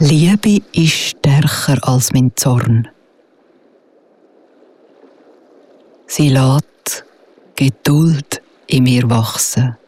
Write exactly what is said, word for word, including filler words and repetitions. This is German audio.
Liebe ist stärker als mein Zorn. Sie lässt Geduld in mir wachsen.